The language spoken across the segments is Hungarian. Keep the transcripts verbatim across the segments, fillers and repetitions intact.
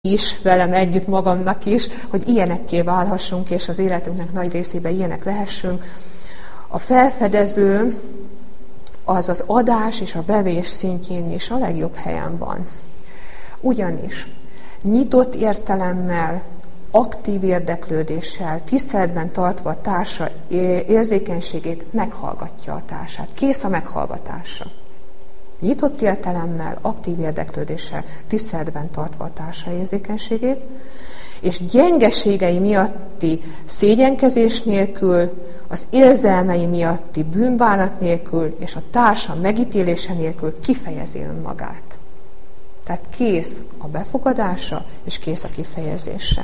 is, velem együtt magamnak is, hogy ilyenekké válhassunk, és az életünknek nagy részében ilyenek lehessünk. A felfedező az az adás és a bevés szintjén is a legjobb helyen van. Ugyanis nyitott értelemmel, aktív érdeklődéssel, tiszteletben tartva a társa érzékenységét meghallgatja a társát. Kész a meghallgatásra. Nyitott értelemmel, aktív érdeklődéssel, tiszteletben tartva a társa érzékenységét, és gyengeségei miatti szégyenkezés nélkül, az érzelmei miatti bűnbánat nélkül, és a társa megítélése nélkül kifejezi önmagát. Tehát kész a befogadásra, és kész a kifejezésre.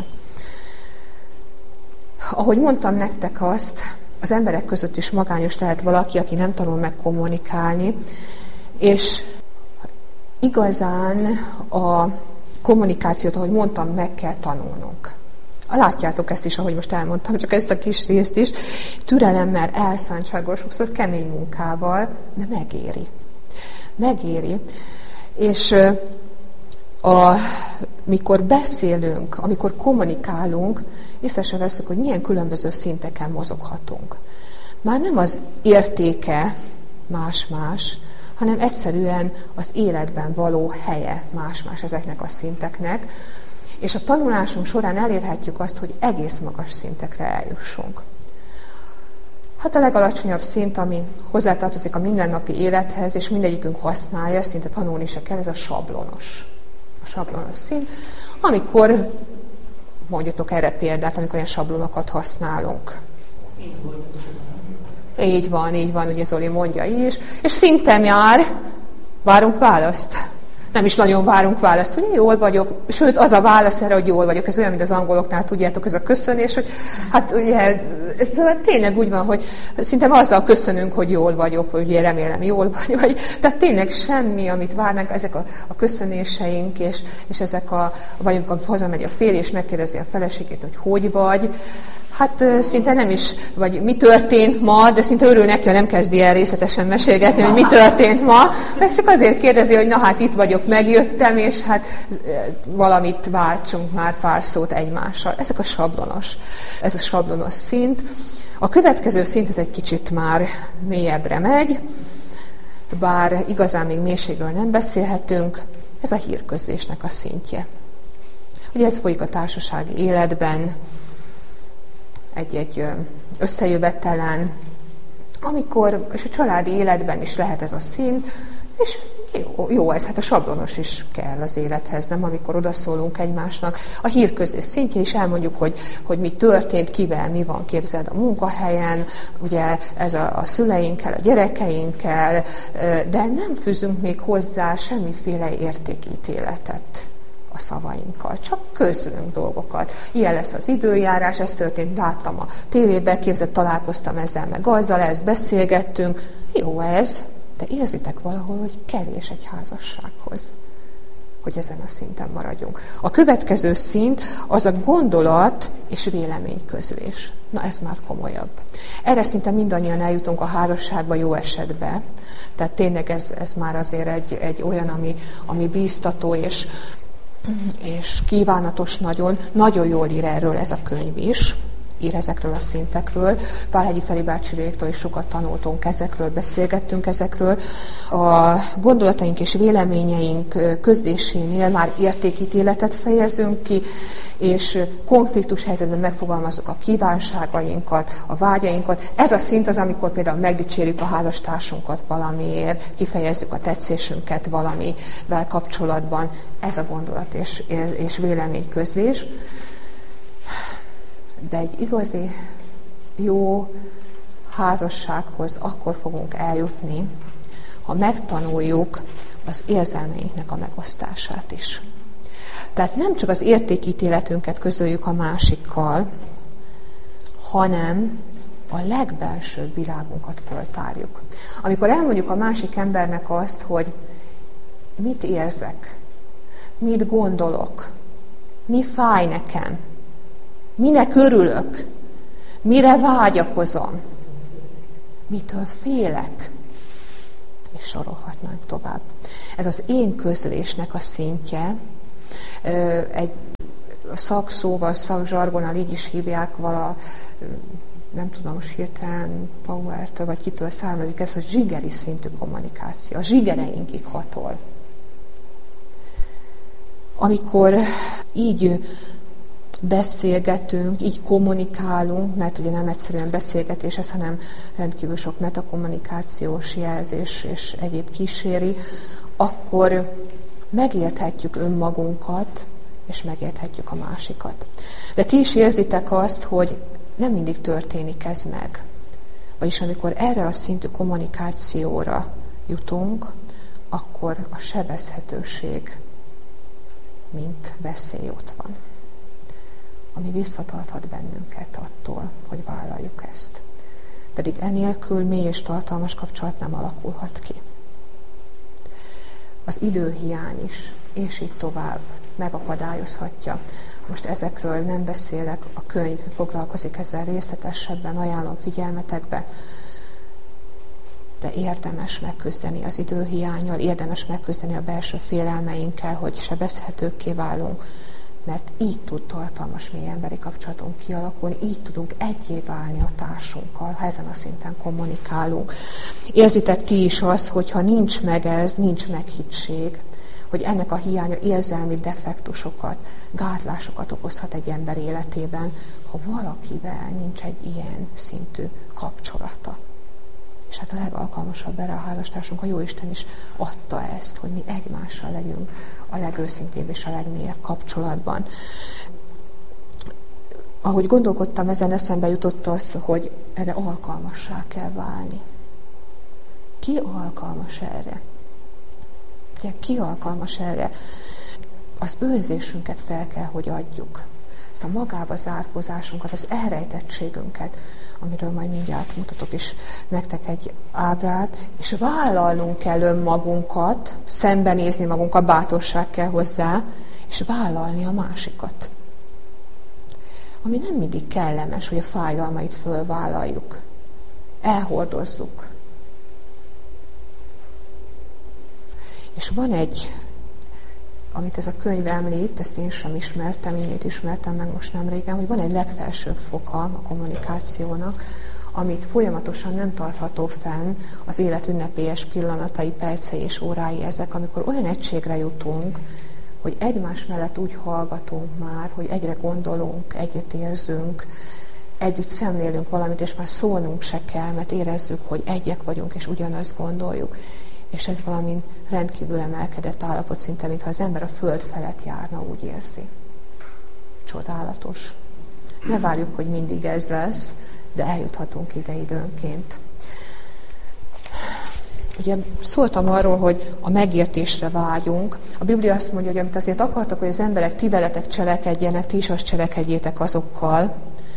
Ahogy mondtam nektek azt, az emberek között is magányos lehet valaki, aki nem tanul meg kommunikálni, és igazán a kommunikációt, ahogy mondtam, meg kell tanulnunk. Látjátok ezt is, ahogy most elmondtam, csak ezt a kis részt is, türelemmel, elszántsággal, sokszor kemény munkával, de megéri. Megéri. És a, mikor beszélünk, amikor kommunikálunk, észre se veszük, hogy milyen különböző szinteken mozoghatunk. Már nem az értéke más-más, hanem egyszerűen az életben való helye más-más ezeknek a szinteknek, és a tanulásunk során elérhetjük azt, hogy egész magas szintekre eljussunk. Hát a legalacsonyabb szint, ami hozzátartozik a mindennapi élethez, és mindegyikünk használja, szinte tanulni se kell, ez a sablonos. A sablonos szint, amikor, mondjatok erre példát, amikor ilyen sablonokat használunk. Így van, így van, ugye Zoli mondja is, és szinte már várunk választ. Nem is nagyon várunk választ, hogy jól vagyok, sőt az a válasz erre, hogy jól vagyok. Ez olyan, mint az angoloknál, tudjátok, ez a köszönés, hogy hát ugye, ez tényleg úgy van, hogy szinte azzal köszönünk, hogy jól vagyok, vagy ugye remélem jól vagy, vagy. Tehát tényleg semmi, amit várnánk, ezek a, a köszönéseink, és, és ezek a, vagy amikor hazamegy a férj, és megkérdezi a feleségét, hogy hogy vagy, hát szinte nem is, vagy mi történt ma, de szinte örül neki, ha nem kezdi el részletesen mesélgetni, hogy mi történt ma. Ezt csak azért kérdezi, hogy na hát itt vagyok, megjöttem, és hát valamit váltsunk már pár szót egymással. Ezek a sablonos, ez a sablonos szint. A következő szint, ez egy kicsit már mélyebbre megy, bár igazán még mélységről nem beszélhetünk, ez a hírközlésnek a szintje. Ugye ez folyik a társasági életben, egy-egy összejövetelen, amikor, és a családi életben is lehet ez a szint, és jó, jó ez, hát a sablonos is kell az élethez, nem, amikor odaszólunk egymásnak. A hírközlés szintje is elmondjuk, hogy, hogy mi történt, kivel mi van, képzeld a munkahelyen, ugye ez a, a szüleinkkel, a gyerekeinkkel, de nem fűzünk még hozzá semmiféle értékítéletet a szavainkkal, csak közlünk dolgokat. Ilyen lesz az időjárás, ez történt, láttam a tévébe, képzett, találkoztam ezzel, meg azzal, ezt beszélgettünk. Jó ez, de érzitek valahol, hogy kevés egy házassághoz, hogy ezen a szinten maradjunk. A következő szint az a gondolat és véleményközlés. Na ez már komolyabb. Erre szinte mindannyian eljutunk a házasságba jó esetben. Tehát tényleg ez, ez már azért egy, egy olyan, ami, ami bíztató és és kívánatos nagyon, nagyon jól ír erről ez a könyv is, ír ezekről a szintekről. Pálhegyi Feri bácsiréktől is sokat tanultunk ezekről, beszélgettünk ezekről. A gondolataink és véleményeink közlésénél már értékítéletet fejezünk ki, és konfliktus helyzetben megfogalmazzuk a kívánságainkat, a vágyainkat. Ez a szint az, amikor például megdicsérjük a házastársunkat valamiért, kifejezzük a tetszésünket valamivel kapcsolatban. Ez a gondolat és, és véleményközlés. De egy igazi jó házassághoz akkor fogunk eljutni, ha megtanuljuk az érzelmeinknek a megosztását is. Tehát nem csak az értékítéletünket közöljük a másikkal, hanem a legbelsőbb világunkat föltárjuk. Amikor elmondjuk a másik embernek azt, hogy mit érzek, mit gondolok, mi fáj nekem, minek örülök, mire vágyakozom, mitől félek, és sorolhatnánk tovább. Ez az én közlésnek a szintje, egy szakszóval, szakzsargonnal így is hívják vala, nem tudom most hirtelen Power-től, vagy kitől származik ez, hogy zsigeri szintű kommunikáció. A zsigereinkig hatol. Amikor így beszélgetünk, így kommunikálunk, mert ugye nem egyszerűen beszélgetés ez, hanem rendkívül sok metakommunikációs jelzés és egyéb kíséri, akkor megérthetjük önmagunkat, és megérthetjük a másikat. De ti is érzitek azt, hogy nem mindig történik ez meg. Vagyis amikor erre a szintű kommunikációra jutunk, akkor a sebezhetőség, mint veszély ott van, ami visszatarthat bennünket attól, hogy vállaljuk ezt. Pedig enélkül mély és tartalmas kapcsolat nem alakulhat ki. Az időhiány is, és így tovább megakadályozhatja. Most ezekről nem beszélek, a könyv foglalkozik ezzel részletesebben, ajánlom figyelmetekbe, de érdemes megküzdeni az időhiánnyal, érdemes megküzdeni a belső félelmeinkkel, hogy sebezhetőkké válunk, mert így tud tartalmas mély emberi kapcsolatunk kialakulni, így tudunk egyé válni a társunkkal, ha ezen a szinten kommunikálunk. Érzitek ti is az, hogyha nincs meg ez, nincs meghittség, hogy ennek a hiánya érzelmi defektusokat, gátlásokat okozhat egy ember életében, ha valakivel nincs egy ilyen szintű kapcsolata. És hát a legalkalmasabb erre a házastársunk, a Jóisten is adta ezt, hogy mi egymással legyünk a legőszintébb és a legmélyebb kapcsolatban. Ahogy gondolkodtam, ezen eszembe jutott az, hogy erre alkalmassá kell válni. Ki alkalmas erre? Ugye, ki alkalmas erre? Az önzésünket fel kell, hogy adjuk. Ezt a magába zárkózásunkat, az elrejtettségünket, amiről majd mindjárt mutatok is nektek egy ábrát, és vállalnunk kell önmagunkat, szembenézni magunkat, bátorság kell hozzá, és vállalni a másikat. Ami nem mindig kellemes, hogy a fájdalmait fölvállaljuk. Elhordozzuk. És van egy, amit ez a könyv említ, ezt én sem ismertem, innét ismertem meg most nem régen, hogy van egy legfelsőbb foka a kommunikációnak, amit folyamatosan nem tartható fenn, az élet ünnepélyes pillanatai, percei és órái ezek, amikor olyan egységre jutunk, hogy egymás mellett úgy hallgatunk már, hogy egyre gondolunk, egyet érzünk, együtt szemlélünk valamit, és már szólnunk se kell, mert érezzük, hogy egyek vagyunk, és ugyanazt gondoljuk. És ez valami rendkívül emelkedett állapot szinte, mintha az ember a föld felett járna, úgy érzi. Csodálatos. Ne várjuk, hogy mindig ez lesz, de eljuthatunk ide időnként. Ugye szóltam arról, hogy a megértésre vágyunk. A Biblia azt mondja, hogy amit azért akartak, hogy az emberek ti veletek cselekedjenek, ti is azt cselekedjétek azokkal.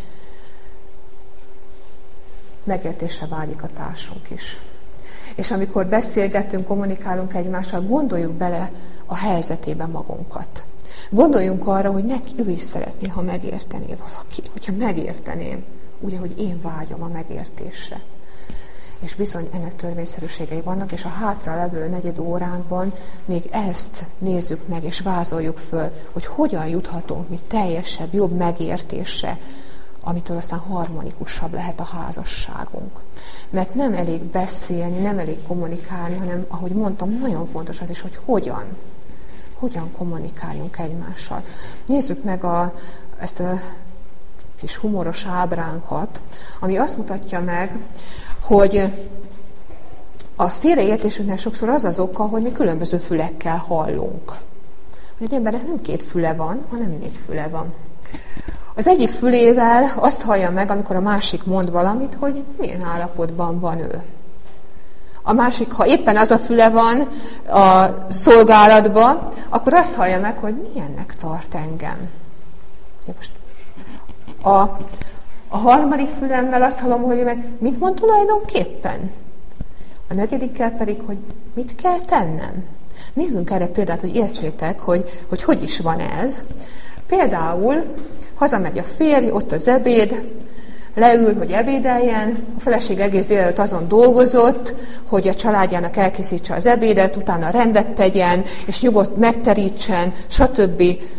Megértésre vágyik a társunk is. És amikor beszélgetünk, kommunikálunk egymással, gondoljuk bele a helyzetébe magunkat. Gondoljunk arra, hogy neki ő is szeretné, ha megértené valaki, hogyha megérteném, úgy, ahogy én vágyom a megértésre. És bizony ennek törvényszerűségei vannak, és a hátra levő negyed óránkban még ezt nézzük meg, és vázoljuk föl, hogy hogyan juthatunk mi teljesebb, jobb megértésre, amitől aztán harmonikusabb lehet a házasságunk. Mert nem elég beszélni, nem elég kommunikálni, hanem, ahogy mondtam, nagyon fontos az is, hogy hogyan. Hogyan kommunikáljunk egymással. Nézzük meg a, ezt a kis humoros ábránkat, ami azt mutatja meg, hogy a félreértésünknek sokszor az az oka, hogy mi különböző fülekkel hallunk. Egy embernek nem két füle van, hanem négy füle van. Az egyik fülével azt hallja meg, amikor a másik mond valamit, hogy milyen állapotban van ő. A másik, ha éppen az a füle van a szolgálatban, akkor azt hallja meg, hogy milyennek tart engem. Most a, a harmadik fülemmel azt hallom, hogy meg mit mond tulajdonképpen? A negyedikkel pedig, hogy mit kell tennem. Nézzünk erre példát, hogy értsétek, hogy hogy, hogy is van ez. Például hazamegy a férj, ott az ebéd, leül, hogy ebédeljen, a feleség egész délelőtt azon dolgozott, hogy a családjának elkészítse az ebédet, utána rendet tegyen, és nyugodt megterítsen, stb.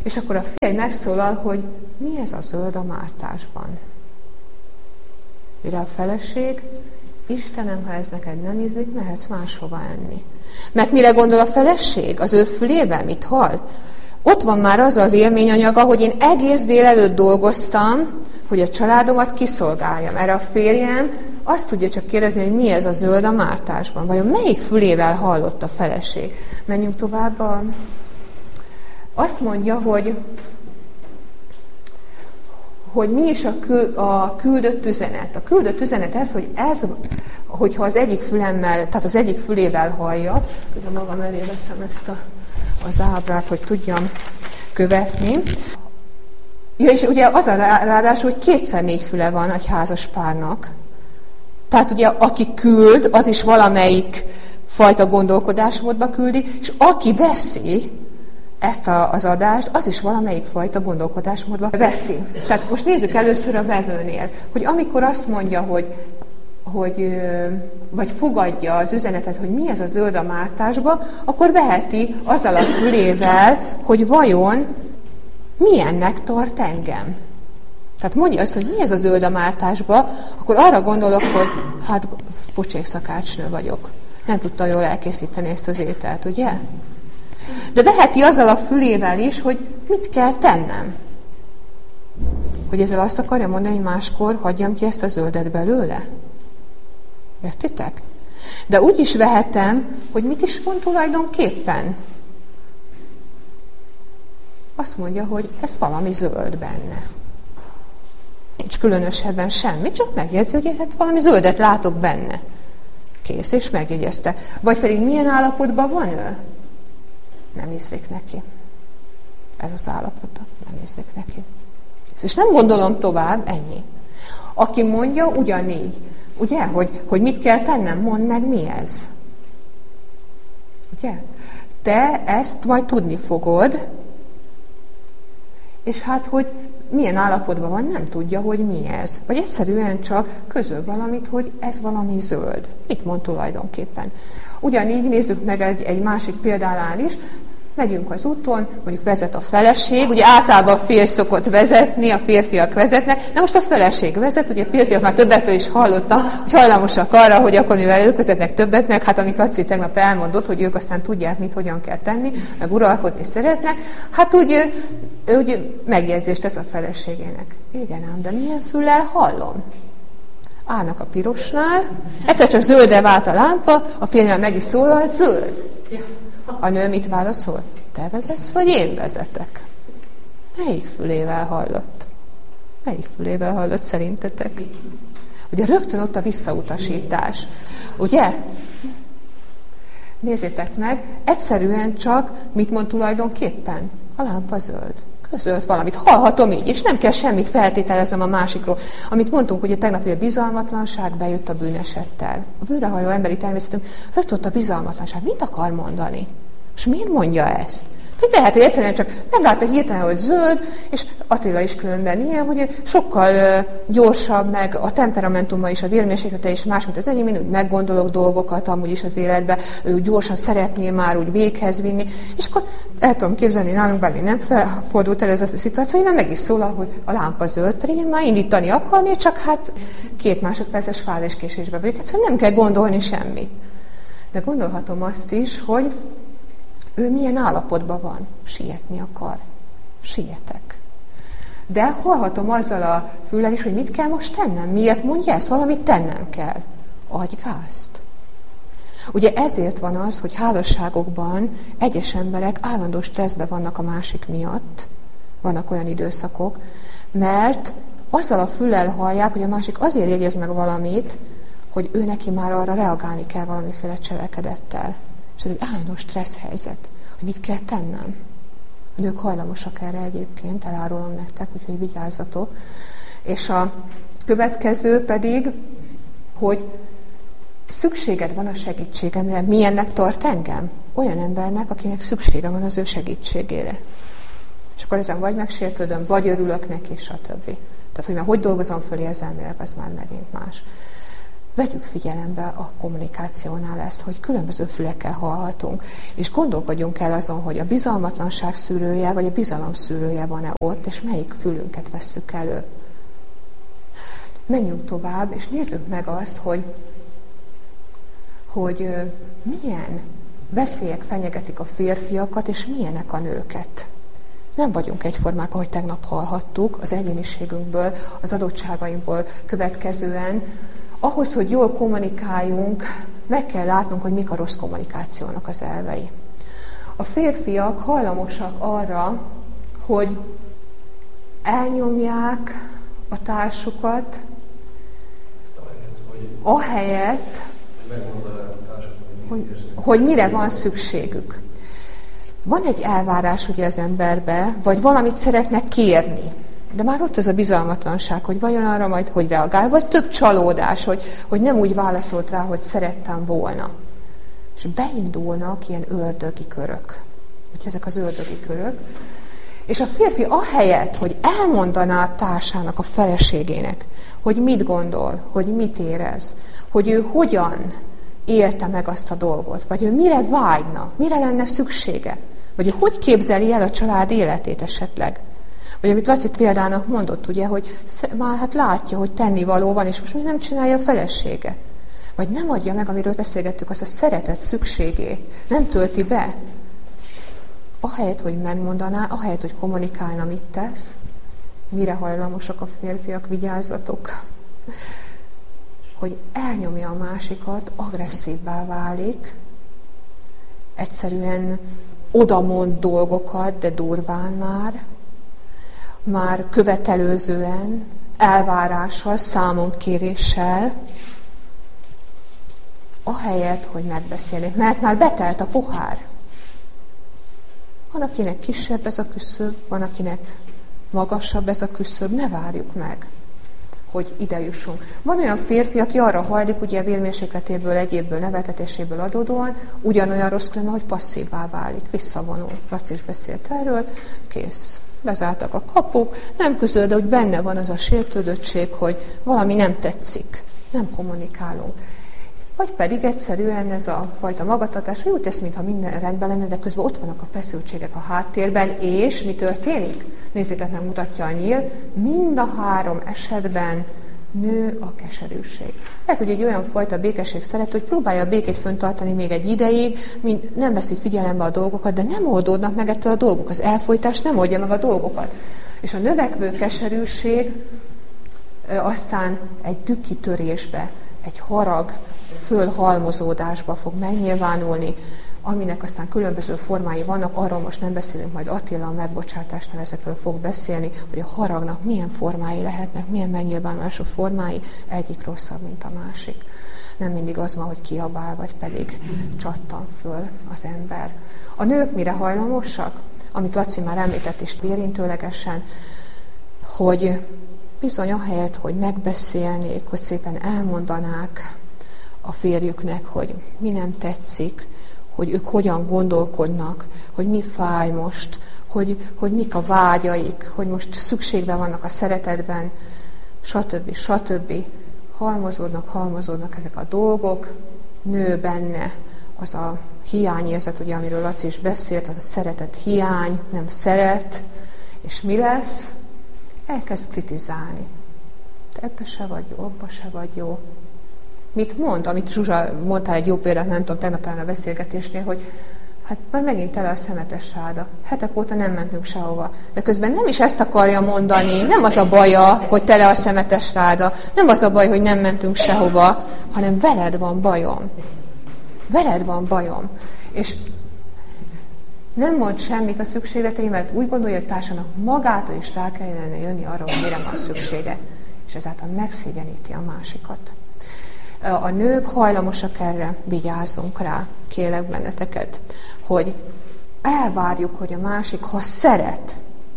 És akkor a férj megszólal, hogy mi ez a zöld a mártásban. Mire a feleség, Istenem, ha ez neked nem ízlik, mehetsz máshova enni. Mert mire gondol a feleség? Az ő fülében mit hall? Ott van már az az élményanyaga, hogy én egész délelőtt dolgoztam, hogy a családomat kiszolgáljam. Erre a férjem azt tudja csak kérdezni, hogy mi ez a zöld a mártásban. Vajon melyik fülével hallott a feleség? Menjünk tovább. A... Azt mondja, hogy, hogy mi is a, kül, a küldött üzenet. A küldött üzenet ez, hogy ez, hogyha az egyik fülemmel, tehát az egyik fülével hallja, ugye magam elé veszem ezt a, az ábrát, hogy tudjam követni. Ja, és ugye az a ráadásul, hogy kétszer négy füle van egy házas párnak. Tehát ugye aki küld, az is valamelyik fajta gondolkodásmódba küldi, és aki veszi ezt a, az adást, az is valamelyik fajta gondolkodásmódba veszi. Tehát most nézzük először a vevőnél, hogy amikor azt mondja, hogy, hogy vagy fogadja az üzenetet, hogy mi ez a zöld a mártásba, akkor veheti azzal a fülével, hogy vajon milyennek tart engem. Tehát mondja azt, hogy mi ez a zöld a mártásba, akkor arra gondolok, hogy hát pocsék szakácsnő vagyok. Nem tudta jól elkészíteni ezt az ételt, ugye? De veheti azzal a fülével is, hogy mit kell tennem. Hogy ezzel azt akarja mondani, hogy máskor hagyjam ki ezt a zöldet belőle. Értitek? De úgy is vehetem, hogy mit is mond tulajdonképpen. Azt mondja, hogy ez valami zöld benne. Nincs különösebben semmi, csak megjegyzi, hogy hát valami zöldet látok benne. Kész, és megjegyezte. Vagy pedig milyen állapotban van ő? Nem ízlik neki. Ez az állapota, nem ízlik neki. És nem gondolom tovább, ennyi. Aki mondja, ugyanígy. Ugye, hogy, hogy mit kell tennem, mondd meg, mi ez. Ugye? Te ezt majd tudni fogod, és hát, hogy milyen állapotban van, nem tudja, hogy mi ez. Vagy egyszerűen csak közöl valamit, hogy ez valami zöld. Mit mond tulajdonképpen? Ugyanígy nézzük meg egy, egy másik példánál is, megyünk az úton, mondjuk vezet a feleség, ugye általában a férj szokott vezetni, a férfiak vezetnek, de most a feleség vezet, ugye a férfiak már többettől is hallottam, hogy hajlamosak arra, hogy akkor mivel ők vezetnek többet, meg hát amit Laci tegnap elmondott, hogy ők aztán tudják, mit hogyan kell tenni, meg uralkodni szeretnek, hát úgy, ő, úgy megjegyzést tesz a feleségének. Igen ám, de milyen füllel hallom? Állnak a pirosnál, egyszer csak zöldre vált a lámpa, a férjemmel meg is szólalt, zöld. A nő mit válaszol? Te vezetsz, vagy én vezetek? Melyik fülével hallott? Melyik fülével hallott szerintetek? Ugye rögtön ott a visszautasítás. Ugye? Nézzétek meg, egyszerűen csak mit mond tulajdonképpen? A lámpa zöld. Közölt valamit. Hallhatom így, és nem kell semmit feltételeznem a másikról. Amit mondtunk, hogy a tegnapi a bizalmatlanság bejött a bűnesettel. A bűnrehajló emberi természetünk rögtön ott a bizalmatlanság. Mit akar mondani? És miért mondja ezt? Tehát lehet, hogy egyszerűen csak meglátta hirtelen, hogy zöld, és Attila is különben ilyen, hogy sokkal uh, gyorsabb, meg a temperamentuma is, a vérmérséklete is más, mint az enyém, én úgy meggondolok dolgokat amúgy is az életbe, ő gyorsan szeretné már úgy véghez vinni, és akkor el tudom képzelni nálunk, bár nem felfordult el ez a szituáció, hogy meg is szólal, hogy a lámpa zöld, pedig én már indítani akarni, csak hát két másodperces fáziskésésbe vagyok, egyszerűen nem kell gondolni semmit. De gondolhatom azt is, hogy ő milyen állapotban van? Sietni akar. Sietek. De hallhatom azzal a füllel is, hogy mit kell most tennem? Miért mondja ezt? Valamit tennem kell. Adj gázt. Ugye ezért van az, hogy házasságokban egyes emberek állandó stresszben vannak a másik miatt. Vannak olyan időszakok, mert azzal a füllel hallják, hogy a másik azért jegyez meg valamit, hogy ő neki már arra reagálni kell valamiféle cselekedettel. És ez egy állandó stressz helyzet, hogy mit kell tennem. A nők hajlamosak erre egyébként, elárulom nektek, úgyhogy vigyázzatok. És a következő pedig, hogy szükséged van a segítségemre. Milyennek tart engem? Olyan embernek, akinek szüksége van az ő segítségére. És akkor ezen vagy megsértődöm, vagy örülök neki, stb. Tehát, hogy már hogy dolgozom föl érzelmileg, az már megint más. Vegyük figyelembe a kommunikációnál ezt, hogy különböző fülekkel hallhatunk, és gondolkodjunk el azon, hogy a bizalmatlanság szűrője, vagy a bizalom szűrője van-e ott, és melyik fülünket vesszük elő. Menjünk tovább, és nézzük meg azt, hogy, hogy milyen veszélyek fenyegetik a férfiakat, és milyenek a nőket. Nem vagyunk egyformák, ahogy tegnap hallhattuk, az egyéniségünkből, az adottságainkból következően. Ahhoz, hogy jól kommunikáljunk, meg kell látnunk, hogy mik a rossz kommunikációnak az elvei. A férfiak hajlamosak arra, hogy elnyomják a társukat, ahelyett, hogy, hogy mire van szükségük. Van egy elvárás ugye az emberbe, vagy valamit szeretnek kérni. De már ott az a bizalmatlanság, hogy vajon arra majd hogy reagál, vagy több csalódás, hogy, hogy nem úgy válaszolt rá, hogy szerettem volna. És beindulnak ilyen ördögi körök. Hogy ezek az ördögi körök. És a férfi ahelyett, hogy elmondaná a társának, a feleségének, hogy mit gondol, hogy mit érez, hogy ő hogyan élte meg azt a dolgot, vagy ő mire vágyna, mire lenne szüksége, vagy ő hogy képzeli el a család életét esetleg. Vagy amit Laci példának mondott, ugye, hogy már hát látja, hogy tennivaló van, és most még nem csinálja a felesége. Vagy nem adja meg, amiről beszélgettük, azt a szeretet szükségét. Nem tölti be. Ahelyett, hogy megmondaná, ahelyett, hogy kommunikálna, mit tesz, mire hajlamosak a férfiak, vigyázzatok, hogy elnyomja a másikat, agresszívvá válik, egyszerűen odamond dolgokat, de durván már, már követelőzően, elvárással, számonkéréssel, ahelyett, hogy megbeszélnék, mert már betelt a pohár. Van, akinek kisebb ez a küszöb, van, akinek magasabb ez a küszöb, ne várjuk meg, hogy ide jussunk. Van olyan férfi, aki arra hajlik, ugye vérmérsékletéből, egyébből, neveltetéséből adódóan, ugyanolyan rossz különben, hogy passzívvá válik, visszavonul. Laci is beszélt erről, kész. Bezártak a kapuk, nem közöl, de hogy benne van az a sértődöttség, hogy valami nem tetszik, nem kommunikálunk. Vagy pedig egyszerűen ez a fajta magatartás, hogy úgy tesz, mintha minden rendben lenne, de közben ott vannak a feszültségek a háttérben, és mi történik? Nézzétek, meg mutatja a nyíl, mind a három esetben nő a keserűség. Lehet, hogy egy olyan fajta békesség szeret, hogy próbálja a békét föntartani még egy ideig, mint nem veszi figyelembe a dolgokat, de nem oldódnak meg ettől a dolgok. Az elfojtás nem oldja meg a dolgokat. És a növekvő keserűség aztán egy dükkitörésbe, egy harag fölhalmozódásba fog megnyilvánulni, aminek aztán különböző formái vannak, arról most nem beszélünk, majd Attila a megbocsátásnál ezekről fog beszélni, hogy a haragnak milyen formái lehetnek, milyen megnyilvánulású formái, egyik rosszabb, mint a másik. Nem mindig az van, hogy kiabál, vagy pedig csattan föl az ember. A nők mire hajlamosak? Amit Laci már említett is érintőlegesen, hogy bizony ahelyett, hogy megbeszélnék, hogy szépen elmondanák a férjüknek, hogy mi nem tetszik, hogy ők hogyan gondolkodnak, hogy mi fáj most, hogy, hogy mik a vágyaik, hogy most szükségben vannak a szeretetben, stb. stb. Halmozódnak, halmozódnak ezek a dolgok, nő benne az a hiányérzet, ugye, amiről Laci is beszélt, az a szeretet hiány, nem szeret, és mi lesz? Elkezd kritizálni. Te ebbe se vagy jó, abba se vagy jó. Mit mond? Amit Zsuzsa mondtál egy jó példát, nem tudom, tegnap talán a beszélgetésnél, hogy hát már megint tele a szemetes ráda. Hetek óta nem mentünk sehova. De közben nem is ezt akarja mondani, nem az a baja, hogy tele a szemetes ráda, nem az a baj, hogy nem mentünk sehova, hanem veled van bajom. Veled van bajom. És nem mond semmit a szükségleteim, mert úgy gondolja, hogy társának magától is rá kellene jönni arra, hogy mire van szüksége. És ezáltal megszégyeníti a másikat. A nők hajlamosak erre, vigyázzunk rá, kérlek benneteket, hogy elvárjuk, hogy a másik, ha szeret,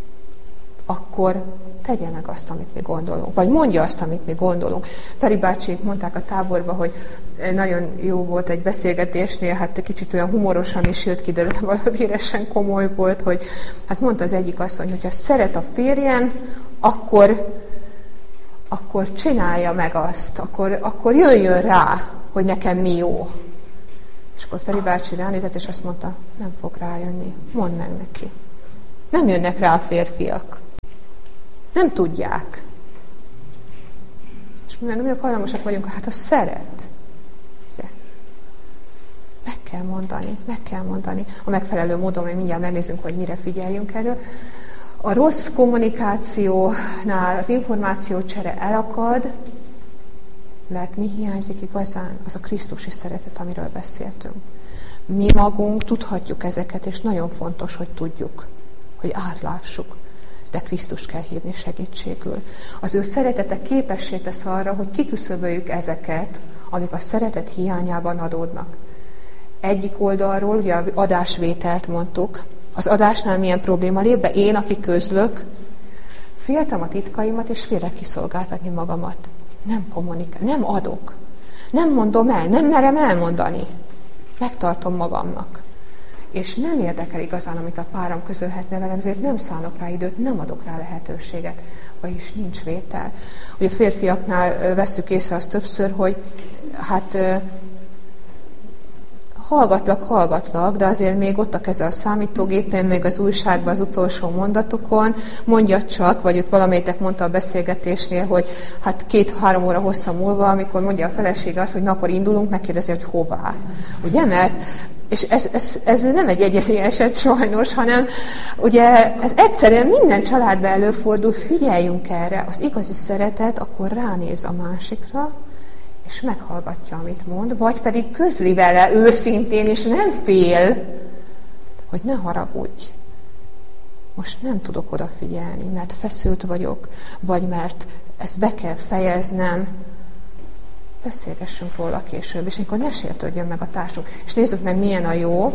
akkor tegye meg azt, amit mi gondolunk, vagy mondja azt, amit mi gondolunk. Feri bácsiék mondták a táborba, hogy nagyon jó volt egy beszélgetésnél, hát kicsit olyan humorosan is jött ki, de valamíresen komoly volt, hogy hát mondta az egyik asszony, hogy ha szeret a férjem, akkor akkor csinálja meg azt, akkor, akkor jöjjön rá, hogy nekem mi jó. És akkor Feri bácsi ránézett, és azt mondta, nem fog rájönni, mondd meg neki. Nem jönnek rá a férfiak. Nem tudják. És mi meg nők hajlamosak vagyunk, hát a szeret. Ugye? Meg kell mondani, meg kell mondani. A megfelelő módon, hogy mindjárt megnézzünk, hogy mire figyeljünk erről. A rossz kommunikációnál az információcsere elakad, mert mi hiányzik igazán? Az a krisztusi szeretet, amiről beszéltünk. Mi magunk tudhatjuk ezeket, és nagyon fontos, hogy tudjuk, hogy átlássuk. De Krisztust kell hívni segítségül. Az ő szeretete képessé tesz arra, hogy kiküszöböljük ezeket, amik a szeretet hiányában adódnak. Egyik oldalról, ugye a adásvételt mondtuk, az adásnál milyen probléma lép be? Én, aki közlök, féltem a titkaimat, és félek kiszolgáltatni magamat. Nem kommunikál, nem adok. Nem mondom el, nem merem elmondani. Megtartom magamnak. És nem érdekel igazán, amit a párom közölhetne velem, ezért nem szánok rá időt, nem adok rá lehetőséget, vagyis nincs vétel. Ugye a férfiaknál vesszük észre azt többször, hogy hát hallgatlak, hallgatlak, de azért még ott a keze a számítógépen, még az újságban az utolsó mondatokon, mondja csak, vagy ott valamelyitek mondta a beszélgetésnél, hogy hát két-három óra hossza múlva, amikor mondja a felesége azt, hogy napor indulunk, megkérdezi, hogy hová. Ugye, mert és ez, ez, ez nem egy egyedi eset sajnos, hanem ugye ez egyszerűen minden családban előfordul, figyeljünk erre, az igazi szeretet akkor ránéz a másikra, és meghallgatja, amit mond, vagy pedig közli vele őszintén, és nem fél, hogy ne haragudj. Most nem tudok odafigyelni, mert feszült vagyok, vagy mert ezt be kell fejeznem. Beszélgessünk róla később, és akkor ne sértődjön meg a társunk. És nézzük meg, milyen a jó.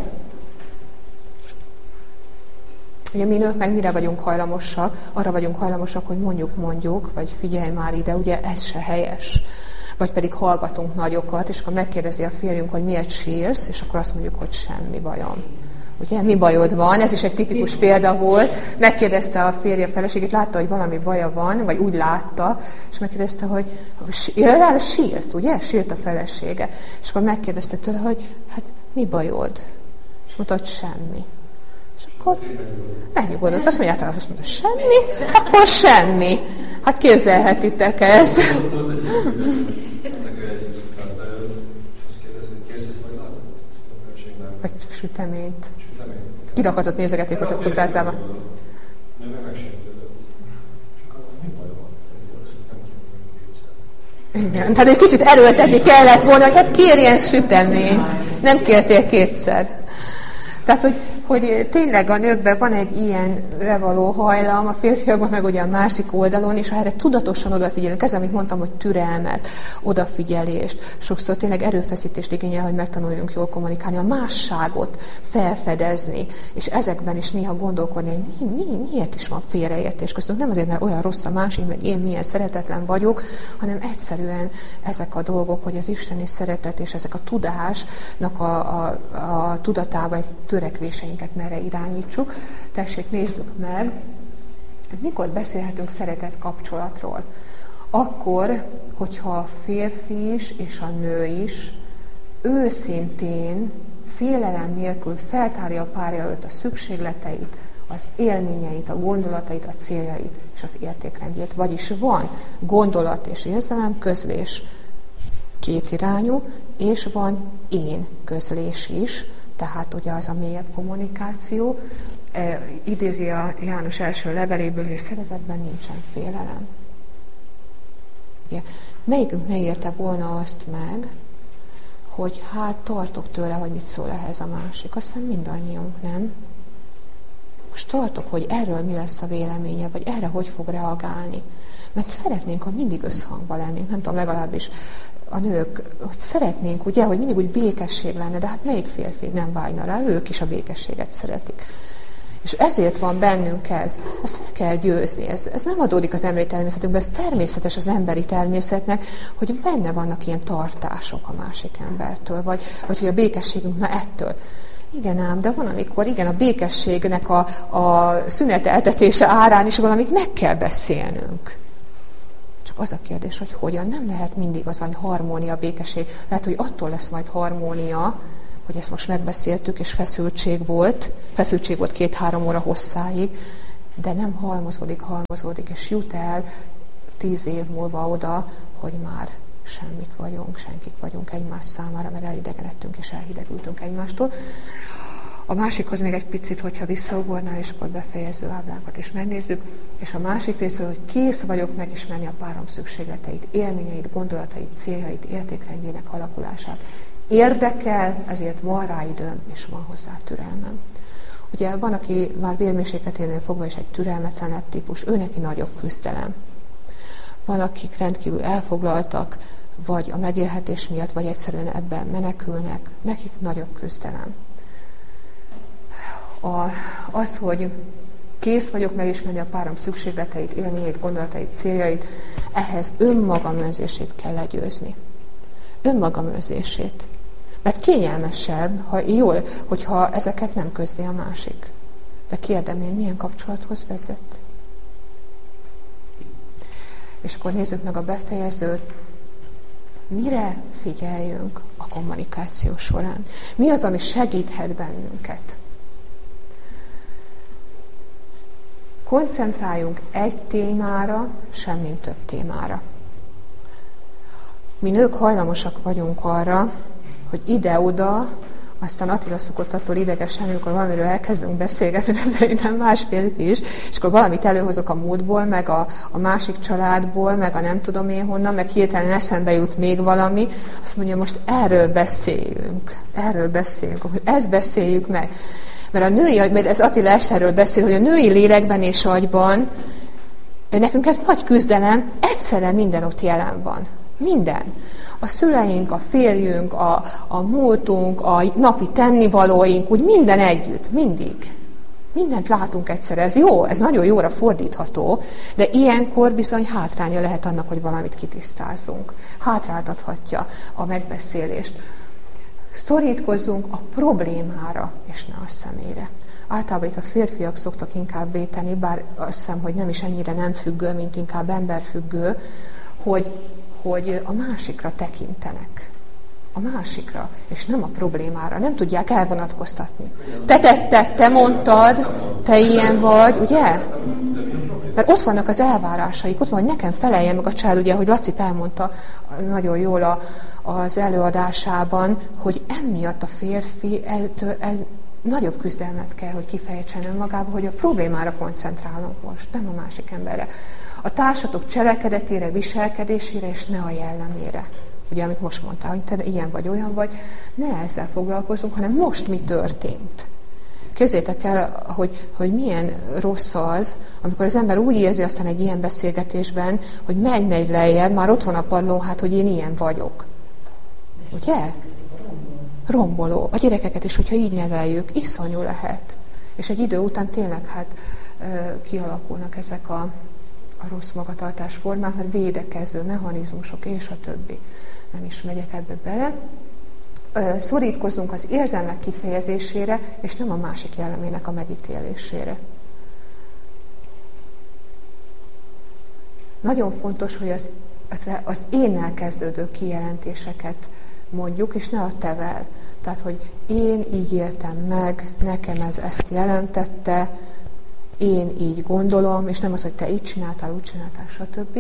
Ugye mi nők meg mire vagyunk hajlamosak? Arra vagyunk hajlamosak, hogy mondjuk, mondjuk, vagy figyelj már ide, ugye ez se helyes. Vagy pedig hallgatunk nagyokat, és akkor megkérdezi a férjünk, hogy miért sírsz, és akkor azt mondjuk, hogy semmi bajom. Ugye, mi bajod van? Ez is egy tipikus példa volt. Megkérdezte a férje feleségét, látta, hogy valami baja van, vagy úgy látta, és megkérdezte, hogy rá sírt, ugye? Sírt a felesége. És akkor megkérdezte tőle, hogy hát mi bajod? És mondta, hogy semmi. És akkor megnyugodott. Azt mondja, azt mondta, semmi? Akkor semmi. Hát képzelhetitek ezt. Vagy süteményt. Kirakatot nézegették ott a cukrászdába. Igen, tehát egy kicsit erőltetni kellett volna, hogy hát kérjen süteményt. Nem kértél kétszer. Tehát, hogy, hogy tényleg a nőkben van egy ilyenre való hajlam, a férfiakban meg ugye a másik oldalon, és ha erre tudatosan odafigyelünk, ez, amit mondtam, hogy türelmet, odafigyelést, sokszor tényleg erőfeszítést igényel, hogy megtanuljunk jól kommunikálni, a másságot felfedezni, és ezekben is néha gondolkodni, hogy mi, mi, miért is van félreértés köztünk. Nem azért, mert olyan rossz a másik, meg én milyen szeretetlen vagyok, hanem egyszerűen ezek a dolgok, hogy az isteni szeretet és ezek a tudásnak a, a, a tudatába, törekvéseinket merre irányítsuk. Tessék, nézzük meg, mikor beszélhetünk szeretet kapcsolatról. Akkor, hogyha a férfi is és a nő is őszintén, félelem nélkül feltárja a párja előtt a szükségleteit, az élményeit, a gondolatait, a céljait és az értékrendjét. Vagyis van gondolat és érzelem közlés kétirányú, és van én közlés is, tehát ugye az a mélyebb kommunikáció, e, idézi a János első leveléből, hogy szeretetben nincsen félelem. Ugye, melyikünk ne érte volna azt meg, hogy hát tartok tőle, hogy mit szól ehhez a másik. Azt hiszem mindannyiunk, nem? Most tartok, hogy erről mi lesz a véleménye, vagy erre hogy fog reagálni. Mert szeretnénk, ha mindig összhangban lennénk, nem tudom, legalábbis a nők, hogy szeretnénk, ugye, hogy mindig úgy békesség lenne, de hát melyik férfi nem vágyna rá, ők is a békességet szeretik. És ezért van bennünk ez. Ezt le kell győzni. Ez, ez nem adódik az emberi természetünkben, ez természetes az emberi természetnek, hogy benne vannak ilyen tartások a másik embertől, vagy, vagy hogy a békességünk, na ettől. Igen ám, de van, amikor igen, a békességnek a, a szüneteltetése árán is valamit meg kell beszélnünk. Csak az a kérdés, hogy hogyan. Nem lehet mindig az a harmónia, békesség. Lehet, hogy attól lesz majd harmónia, hogy ezt most megbeszéltük, és feszültség volt, feszültség volt két-három óra hosszáig, de nem halmozódik, halmozódik, és jut el tíz év múlva oda, hogy már semmik vagyunk, senkik vagyunk egymás számára, mert elidegenedtünk és elhidegültünk egymástól. A másikhoz még egy picit, hogyha visszaugornál, és akkor befejező ábránkat is megnézzük, és a másik részről, hogy kész vagyok megismerni a párom szükségleteit, élményeit, gondolatait, céljait, értékrendjének alakulását. Érdekel, ezért van rá időm, és van hozzá türelmem. Ugye van, aki már vérmérsékleténél fogva is egy türelmetlenebb típus, ő neki nagyobb küzdelem. Van, akik rendkívül elfoglaltak, vagy a megélhetés miatt, vagy egyszerűen ebben menekülnek, nekik nagyobb küzdelem. A, az, hogy kész vagyok megismerni a párom szükségleteit, élményeit, gondolatait, céljait, ehhez önmagam önzését kell legyőzni. Önmagam önzését. Mert kényelmesebb, ha jól, hogyha ezeket nem közli a másik. De kérdem én, milyen kapcsolathoz vezet? És akkor nézzük meg a befejezőt. Mire figyeljünk a kommunikáció során? Mi az, ami segíthet bennünket? Koncentráljunk egy témára, semmint több témára. Mi nők hajlamosak vagyunk arra, hogy ide-oda, aztán Attila szokott attól idegesen, amikor valamiről elkezdünk beszélgetni, de szerintem más férfi is, és akkor valamit előhozok a múltból, meg a, a másik családból, meg a nem tudom én honnan, meg hirtelen eszembe jut még valami, azt mondja, most erről beszéljünk, erről beszéljünk, hogy ezt beszéljük meg. Mert a női, mert ez Attila Esterről beszél, hogy a női lélekben és agyban, nekünk ez nagy küzdelem, egyszerre minden ott jelen van. Minden. A szüleink, a férjünk, a, a múltunk, a napi tennivalóink, úgy minden együtt, mindig. Mindent látunk egyszer. Ez jó, ez nagyon jóra fordítható, de ilyenkor bizony hátránya lehet annak, hogy valamit kitisztázzunk. Hátráltathatja a megbeszélést. Szorítkozzunk a problémára, és ne a személyre. Általában itt a férfiak szoktak inkább véteni, bár azt hiszem, hogy nem is ennyire nem függő, mint inkább emberfüggő, hogy, hogy a másikra tekintenek. A másikra, és nem a problémára. Nem tudják elvonatkoztatni. Te tetted, te mondtad, te ilyen vagy, ugye? Mert ott vannak az elvárásaik, ott van, hogy nekem feleljen meg a család, ugye, hogy Laci elmondta nagyon jól a, az előadásában, hogy emiatt a férfi el, el, nagyobb küzdelmet kell, hogy kifejtsen önmagába, hogy a problémára koncentrálunk most, nem a másik emberre. A társatok cselekedetére, viselkedésére, és ne a jellemére. Ugye, amit most mondtál, hogy te ilyen vagy, olyan vagy, ne ezzel foglalkozunk, hanem most mi történt. Képzeljétek el, hogy, hogy milyen rossz az, amikor az ember úgy érzi aztán egy ilyen beszélgetésben, hogy megy-megy lejjebb, már ott van a padlón, hát, hogy én ilyen vagyok. Ugye? Romboló. A gyerekeket is, hogyha így neveljük, iszonyú lehet. És egy idő után tényleg hát kialakulnak ezek a, a rossz magatartás formák, mert védekező mechanizmusok és a többi. Nem is megyek ebbe bele. Szorítkozzunk az érzelmek kifejezésére, és nem a másik jellemének a megítélésére. Nagyon fontos, hogy az, az énnel kezdődő kijelentéseket mondjuk, és ne a tevel. Tehát, hogy én így éltem meg, nekem ez ezt jelentette, én így gondolom, és nem az, hogy te így csináltál, úgy csináltál, stb.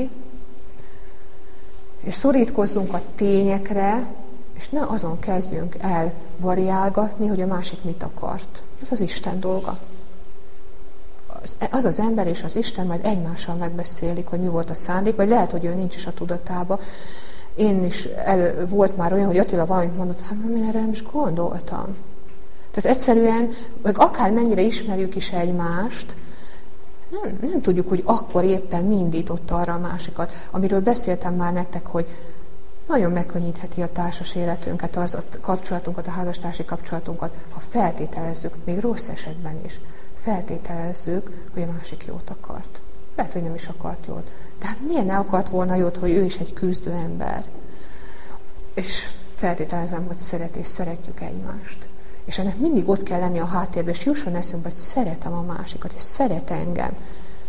És szorítkozzunk a tényekre, és ne azon kezdjünk el variálgatni, hogy a másik mit akart. Ez az Isten dolga. Az az, az ember és az Isten majd egymással megbeszélik, hogy mi volt a szándék, vagy lehet, hogy ő nincs is a tudatába. Én is elő, volt már olyan, hogy Attila valamit mondott, hát én erre nem is gondoltam. Tehát egyszerűen, meg akármennyire ismerjük is egymást, nem, nem tudjuk, hogy akkor éppen mind indította arra a másikat. Amiről beszéltem már nektek, hogy nagyon megkönnyítheti a társas életünket, az a kapcsolatunkat, a házastársi kapcsolatunkat, ha feltételezzük, még rossz esetben is, feltételezzük, hogy a másik jót akart. Lehet, hogy nem is akart jót. De hát miért ne akart volna jót, hogy ő is egy küzdő ember? És feltételezem, hogy szeret és szeretjük egymást. És ennek mindig ott kell lenni a háttérben, és jusson eszünkbe, hogy szeretem a másikat, és szeret engem.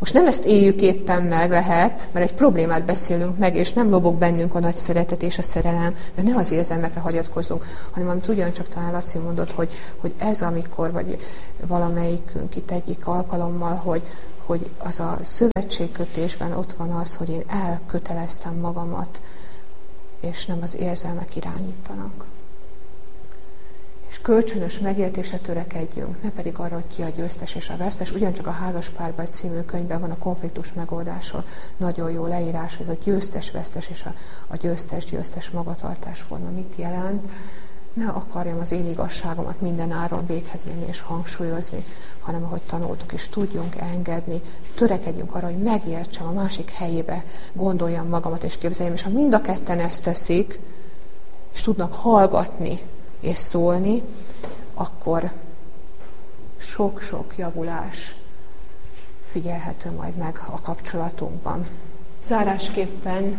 Most nem ezt éljük éppen meg lehet, mert egy problémát beszélünk meg, és nem lobog bennünk a nagy szeretet és a szerelem, de ne az érzelmekre hagyatkozzunk, hanem amit ugyancsak talán Laci mondott, hogy, hogy ez amikor, vagy valamelyikünk itt egyik alkalommal, hogy, hogy az a szövetségkötésben ott van az, hogy én elköteleztem magamat, és nem az érzelmek irányítanak. És kölcsönös megértésre törekedjünk, ne pedig arra, hogy ki a győztes és a vesztes. Ugyancsak a Házaspárbaj című könyvben van a konfliktus megoldásról nagyon jó leírás, ez a győztes-vesztes és a, a győztes-győztes magatartásforma mit jelent. Ne akarjam az én igazságomat minden áron véghez vinni és hangsúlyozni, hanem ahogy tanultuk is, tudjunk engedni, törekedjünk arra, hogy megértsem, a másik helyébe gondoljam magamat és képzeljem, és ha mind a ketten ezt teszik, és tudnak hallgatni és szólni, akkor sok-sok javulás figyelhető majd meg a kapcsolatunkban. Zárásképpen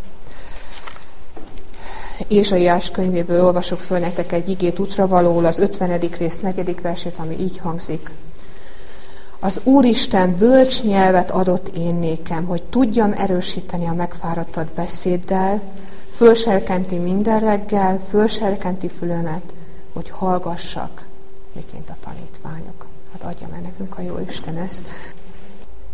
Ézsaiás könyvéből olvasok föl nektek egy igét útravalóul, az ötvenedik rész negyedik versét, ami így hangzik. Az Úristen bölcs nyelvet adott én nékem, hogy tudjam erősíteni a megfáradtat beszéddel, fölserkenti minden reggel, fölserkenti fülemet, hogy hallgassak, miként a tanítványok. Hát adja meg nekünk a jó Isten ezt.